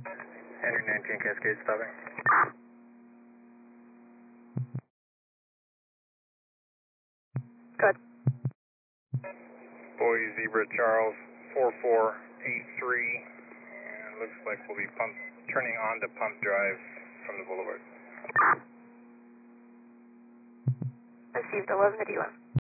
Henry 19 Cascade stopping. Good. Boy Zebra Charles 4483. And looks like we'll be turning on to pump drive from the boulevard. Received 1181.